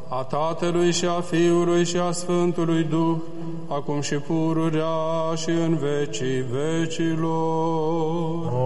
a Tatălui și a Fiului și a Sfântului Duh, acum și pururea și în vecii vecilor.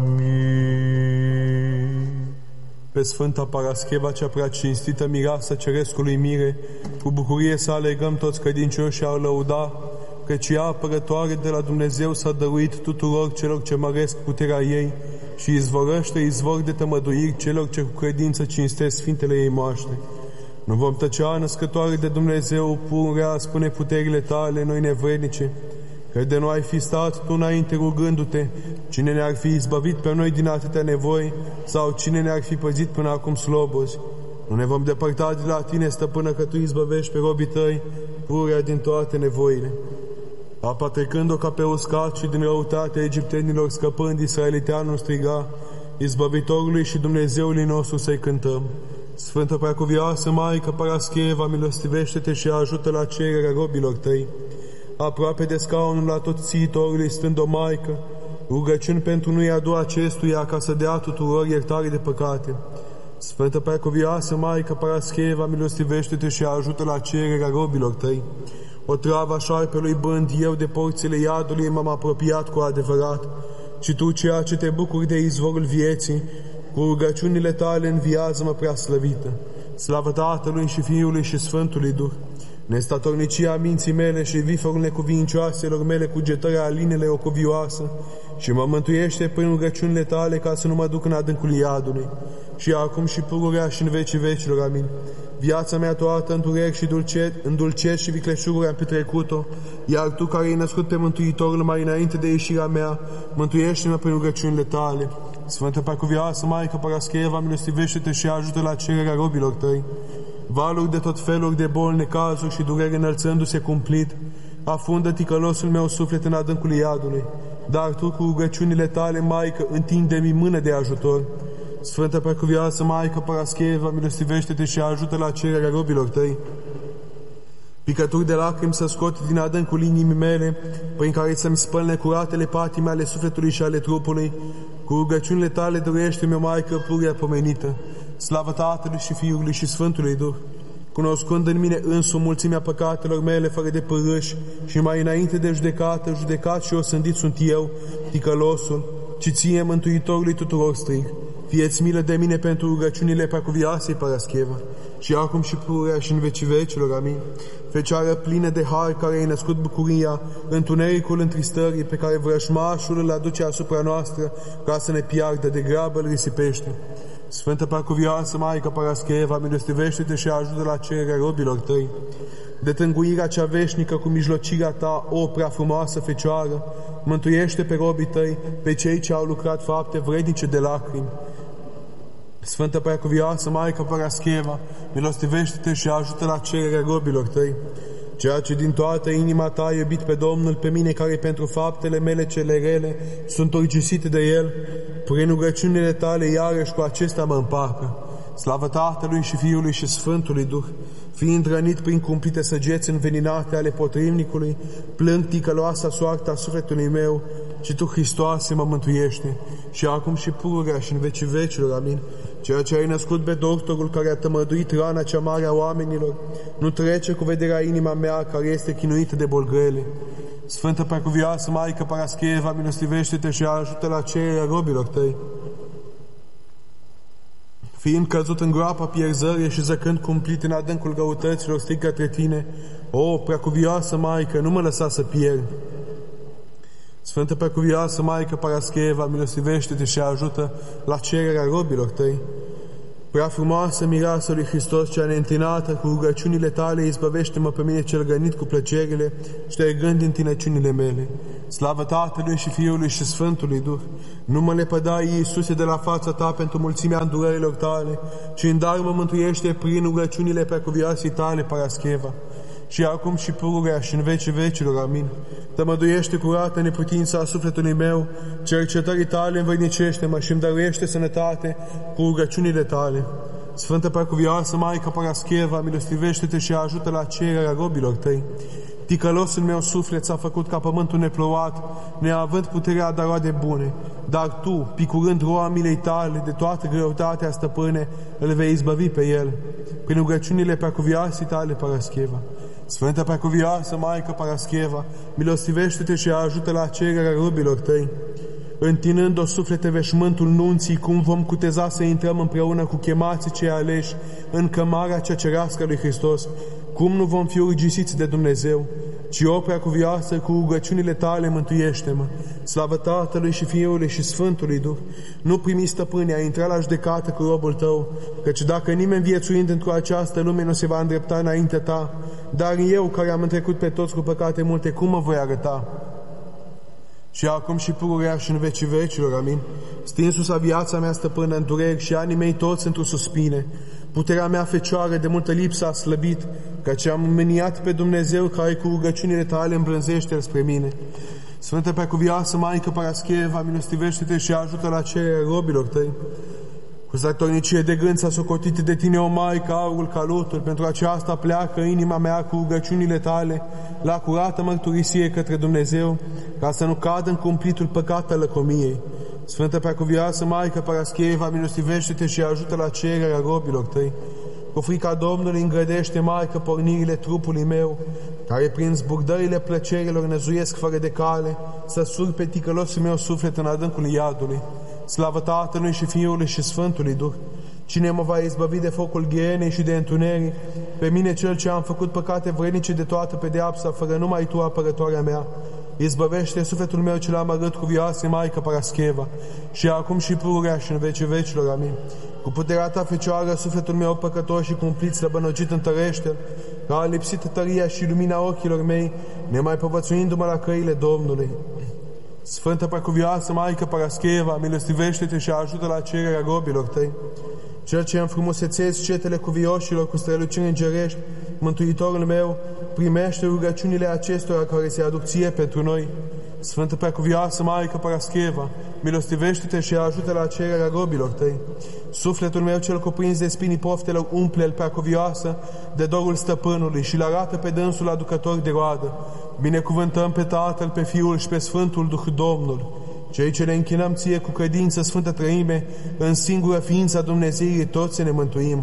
Amin. Pe Sfânta Parascheva, cea prea cinstită mireasă Cerescului Mire, cu bucurie să alegăm toți credincioși a lăuda, căci ea, apărătoare de la Dumnezeu, s-a dăruit tuturor celor ce măresc puterea ei și izvorăște izvor de tămăduiri celor ce cu credință cinstesc Sfintele ei moaște. Nu vom tăcea, născătoare de Dumnezeu, pururea, spune puterile tale, noi nevrednice, că de noi ai fi stat tu înainte rugându-te, cine ne-ar fi izbăvit pe noi din atâtea nevoi, sau cine ne-ar fi păzit până acum slobozi. Nu ne vom depărta de la tine, stăpână, că tu izbăvești pe robii tăi, pururea din toate nevoile. Apa trecând-o ca pe uscat și din răutatea egiptenilor scăpând, israeliteanul striga, izbăvitorului și Dumnezeului nostru să-i cântăm. Sfântă Preacuvioasă Maică Parascheva, milostivește-te și ajută la cererea robilor tăi. Aproape de scaunul la tot țiitorului stând o Maică, rugăciuni pentru nu-i adu acestuia ca să dea tuturor iertare de păcate. Sfântă Preacuvioasă Maică Parascheva, milostivește-te și ajută la cererea robilor tăi. O travă șarpelui bând, eu de porțile iadului m-am apropiat cu adevărat, și tu, ceea ce te bucuri de izvorul vieții, cu rugăciunile tale înviază-mă prea slăvită. Slavă Tatălui și Fiului și Sfântului Duh, nestatornicia minții mele și viforul necuvincioaselor mele cugetarea alinele ocovioasă, și mă mântuiește prin rugăciunile tale ca să nu mă duc în adâncul iadului, și acum și pururea și în vecii vecilor. Amin. Viața mea toată în dulceți și vicleșuguri am petrecut-o, iar tu, care ai născut pe Mântuitorul mai înainte de ieșirea mea, mântuiește-mă prin rugăciunile tale. Sfântă Preacuvioasă Maică Parascheva, milostivește-te și ajută la cererea robilor tăi. Valuri de tot feluri de boli, necazuri și durere înălțându-se cumplit, afundă ticălosul meu suflet în adâncul iadului, dar tu, cu rugăciunile tale, Maică, întinde-mi mână de ajutor. Sfântă Preacuvioasă Maică Parascheva, milostivește-te și ajută la cererea robilor tăi. Picături de lacrimi să scot din adâncul inimii mele, prin care să-mi spăl necuratele patime ale sufletului și ale trupului. Cu rugăciunile tale dăruiește-mi, o Maică, pururea pomenită. Slavă Tatălui și Fiului și Sfântului Duh, cunoscând în mine însumi mulțimea păcatelor mele fără de părâși, și mai înainte de judecată, judecat și osândit sunt eu, ticălosul, ci ție, Mântuitorului tuturor, strig. Fie-ți milă de mine pentru rugăciunile Preacuvioasei Parascheva, și acum și pururea și în vecii vecilor. Amin. Fecioară plină de har, care ai născut bucuria, întunericul întristării, pe care vrășmașul îl aduce asupra noastră, ca să ne piardă, de grabă îl risipește. Sfântă Preacuvioasă Maică Parascheva, milostivește-te și ajută la cererea robilor tăi. De tânguirea cea veșnică cu mijlocirea ta, o prea frumoasă Fecioară, mântuiește pe robii tăi, pe cei ce au lucrat fapte vrednice de lacrimi. Sfântă Preacuvioasă Maică Parascheva, milostivește-te și ajută la cererea robilor tăi. Ceea ce din toată inima ta ai iubit pe Domnul, pe mine, care pentru faptele mele cele rele sunt urgisite de El, prin rugăciunile tale iarăși cu acestea mă împacă. Slavă Tatălui și Fiului și Sfântului Duh, fiind rănit prin cumplite săgeți înveninate ale potrivnicului, plâng ticăloasa soarta sufletului meu, și tu, Hristoase, mă mântuiește, și acum și pururea și în vecii vecilor. Amin. Ceea ce ai născut pe doctorul care a tămăduit rana cea mare a oamenilor, nu trece cu vederea inima mea, care este chinuită de boli grele. Sfântă Preacuvioasă Maică Parascheva, milostivește-te și ajută la cererea robilor tăi. Fiind căzut în groapa pierzării și zăcând cumplit în adâncul răutăților, strig către tine: o, Preacuvioasă Maică, nu mă lăsa să pierd. Sfântă Preacuvioasă Maică Parascheva, milostivește-te și ajută la cererea robilor tăi. Prea frumoasă mireasă lui Hristos, cea neîntinată, cu rugăciunile tale izbăvește-mă pe mine cel gănit cu plăcerile, ștergând din tinăciunile mele. Slavă Tatălui și Fiului și Sfântului Duh, nu mă lepăda, Iisuse, de la fața ta pentru mulțimea îndurărilor tale, ci în dar mă mântuiește prin rugăciunile Preacuvioasei tale Parascheva. Și acum și pururea și în vecii vecilor. Amin. Tămăduiește curată neputința sufletului meu, cercetării tale învrednicește-mă și îmi dăruiește sănătate cu rugăciunile tale. Sfântă Preacuvioasă Maică Parascheva, milostivește-te și ajută la cererea robilor tăi. Ticălosul meu suflet s-a făcut ca pământul neplouat, neavând puterea de a roade bune, dar tu, picurând roa milei tale, de toată greutatea, stăpâne, îl vei izbăvi pe el. prin rugăciunile preacuvioasei tale, Parascheva. Sfântă preacuvioasă Maică Parascheva, milostivește-te și ajută la cererea robilor tăi. Întinând-o suflete veșmântul nunții, cum vom cuteza să intrăm împreună cu chemații cei aleși în cămara cea cerească lui Hristos, cum nu vom fi urgisiți de Dumnezeu, ci o preacuvioasă cu rugăciunile tale mântuiește-mă. Slavă Tatălui și Fiului și Sfântului Duh. Nu primi, stăpâne, a intra la judecată cu robul tău, căci dacă nimeni viețuind într-o această lume nu se va îndrepta înaintea ta, dar eu, care am întrecut pe toți cu păcate multe, cum mă voi arăta? Și acum și pururea și în vecii vecilor, amin. Stinsus a viața mea, stăpână, în dureri și anii mei toți într-o suspine. Puterea mea fecioară de multă lipsă a slăbit, căci am mâniat pe Dumnezeu care cu rugăciunile tale îmbrânzește-L spre mine. Sfântă preacuvioasă Maică Parascheva, milostivește-te și ajută la cererea robilor tăi. Cu statornicie de gând s-a socotit de tine, o Maică, aurul ca lutul. Pentru aceasta pleacă inima mea cu rugăciunile tale la curată mărturisie către Dumnezeu, ca să nu cadă în cumplitul păcat al lăcomiei. Sfântă preacuvioasă Maică Parascheva, milostivește-te și ajută la cererea robilor tăi. Cu frica Domnului îngrădește, Maică, pornirile trupului meu, care prin zburdările plăcerilor năzuiesc fără de cale, să surpe ticălosul meu suflet în adâncul iadului. Slavă Tatălui și Fiului și Sfântului Duh. Cine mă va izbăvi de focul ghienei și de întuneric? Pe mine, cel ce am făcut păcate vrednice de toată pedeapsa, fără numai tu, apărătoarea mea. Izbăvește sufletul meu cel amărât cu vioase, Maică Parascheva, și acum și pururea și în vecii vecilor, amin. Cu puterea ta fecioară, sufletul meu păcătos și cumplit, slăbănogit, întărește-l, că a lipsit tăria și lumina ochilor mei, nemai povățuindu-mă la căile Domnului. Sfântă preacuvioasă Maică Parascheva, milostivește-te și ajută la cererea robilor tăi. Cel ce înfrumusețezi cetele cuvioșilor cu străluciri îngerești, Mântuitorul meu, primește rugăciunile acestora care se aduc ție pentru noi. Sfântă preacuvioasă Maică Parascheva, milostivește-te și ajută la cererea robilor tăi. Sufletul meu cel cuprins de spinii poftelor umple-l, preacuvioasă, de dorul stăpânului și-l arată pe dânsul aducător de roadă. Binecuvântăm pe Tatăl, pe Fiul și pe Sfântul Duh Domnul. Cei ce ne închinăm ție cu credință, Sfântă Trăime, în singură ființa Dumnezeirii, toți să ne mântuim.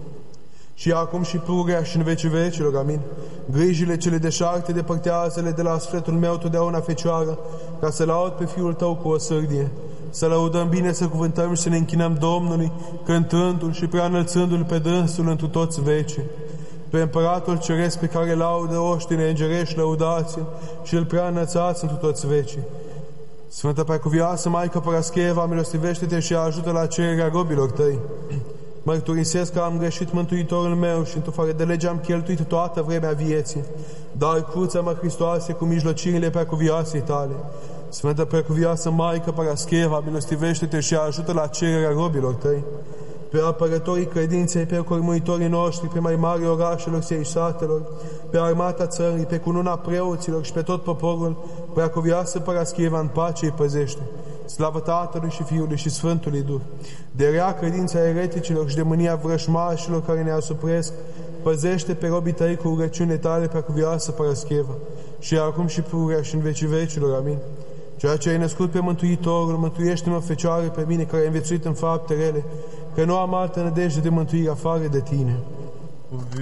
Și acum și pururea și în vecii vecilor, amin. Grijile cele deșarte depărtează-le de la sufletul meu totdeauna, Fecioară, ca să laud pe Fiul tău cu o sârdie. Să lăudăm bine, să cuvântăm și să ne închinăm Domnului, cântându-L și prea înălțându-L pe dânsul întru toți vecii. Pe Împăratul Ceresc pe care laudă oștine îngerești, lăudați-L și Îl prea înălțați întru toți vecii. Sfântă preacuvioasă Maică Parascheva, milostivește-te și ajută la cererea robilor tăi. Mărturisesc că am greșit, Mântuitorul meu, și într-o fără de lege am cheltuit toată vremea vieții, dar cruță-mă, Hristoase, cu mijlocirile preacuvioasei tale. Sfântă preacuvioasă Maică Parascheva, milostivește-te și ajută la cererea robilor tăi. Pe apărătorii credinței, pe cormuitorii noștri, pe mai mari orașelor și satelor, pe armata țării, pe cununa preoților și pe tot poporul, preacuvioasă Parascheva, în pace îi păzește. Slavă Tatălui și Fiului și Sfântului Duh. De rea credința ereticilor și de mânia vrășmașilor care ne asupresc, păzește pe robii tăi cu rugăciunile tale, preacuvioasă Parascheva, și acum și pururea și în vecii vecilor, amin. Ceea ce ai născut pe Mântuitorul, mântuiește-mă, Fecioară, pe mine, care ai înviețuit în fapte rele, că nu am altă nădejde de mântuire afară de tine.